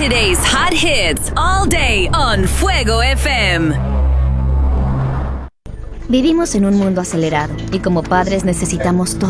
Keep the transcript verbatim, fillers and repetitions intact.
Today's hot hits all day on Fuego F M. Vivimos en un mundo acelerado y como padres necesitamos todo